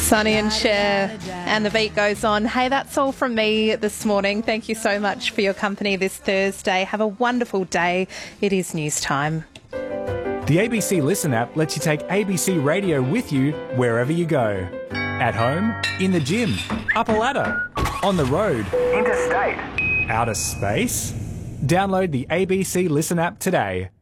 Sonny and Cher, and the beat goes on. Hey, that's all from me this morning. Thank you so much for your company this Thursday. Have a wonderful day. It is news time. The ABC Listen app lets you take ABC Radio with you wherever you go. At home, in the gym, up a ladder, on the road, interstate, outer space. Download the ABC Listen app today.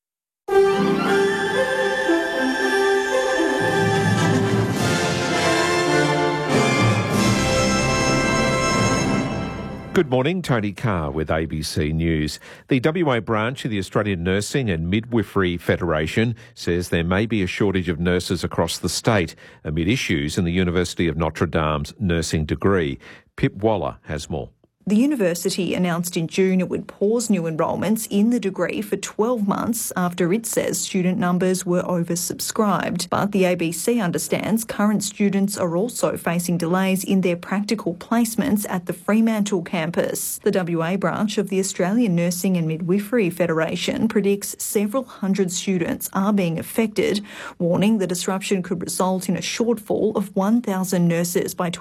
Good morning, Tony Carr with ABC News. The WA branch of the Australian Nursing and Midwifery Federation says there may be a shortage of nurses across the state amid issues in the University of Notre Dame's nursing degree. Pip Waller has more. The university announced in June it would pause new enrolments in the degree for 12 months after it says student numbers were oversubscribed. But the ABC understands current students are also facing delays in their practical placements at the Fremantle campus. The WA branch of the Australian Nursing and Midwifery Federation predicts several hundred students are being affected, warning the disruption could result in a shortfall of 1,000 nurses by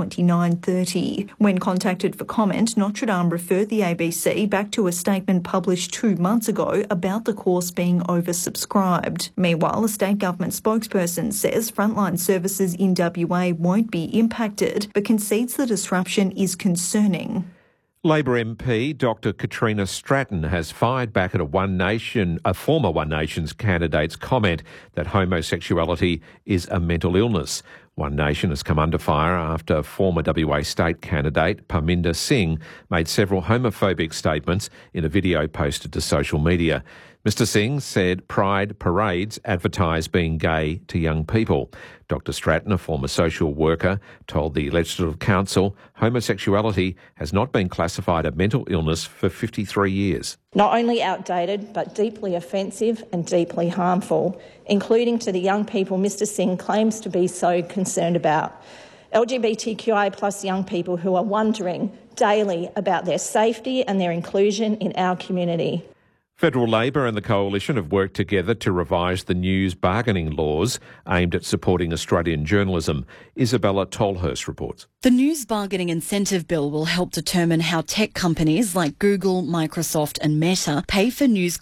2029-30. When contacted for comment, Notre Dame referred the ABC back to a statement published 2 months ago about the course being oversubscribed. Meanwhile, a state government spokesperson says frontline services in WA won't be impacted, but concedes the disruption is concerning. Labor MP Dr Katrina Stratton has fired back at a former One Nation's candidate's comment that homosexuality is a mental illness. One Nation has come under fire after former WA state candidate Parminder Singh made several homophobic statements in a video posted to social media. Mr Singh said pride parades advertise being gay to young people. Dr Stratton, a former social worker, told the Legislative Council homosexuality has not been classified a mental illness for 53 years. Not only outdated, but deeply offensive and deeply harmful, including to the young people Mr Singh claims to be so concerned about. LGBTQI plus young people who are wondering daily about their safety and their inclusion in our community. Federal Labor and the Coalition have worked together to revise the news bargaining laws aimed at supporting Australian journalism. Isabella Tolhurst reports. The News Bargaining Incentive Bill will help determine how tech companies like Google, Microsoft and Meta pay for news